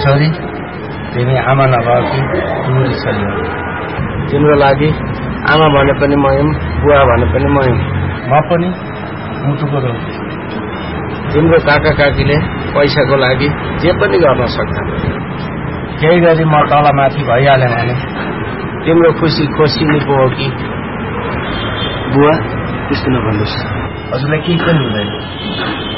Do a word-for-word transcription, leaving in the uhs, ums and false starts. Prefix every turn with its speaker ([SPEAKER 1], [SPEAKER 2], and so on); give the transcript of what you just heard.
[SPEAKER 1] छोरी तिमी आमा नभएकी तिम्रो छोरी हो।
[SPEAKER 2] तिम्रो लागि आमा भने पनि म हुँ, बुवा भने पनि म हुँ।
[SPEAKER 1] म पनि मुटुको रोग।
[SPEAKER 2] तिम्रो काका काकीले पैसाको लागि जे पनि गर्न सक्छ।
[SPEAKER 1] केही गरी म तल माथि भइहाले भने
[SPEAKER 2] तिम्रो खुसी खोसिनी पो हो कि?
[SPEAKER 3] बुवा त्यस्तो नभन्नुहोस्।
[SPEAKER 1] हजुरलाई केही पनि हुँदैन।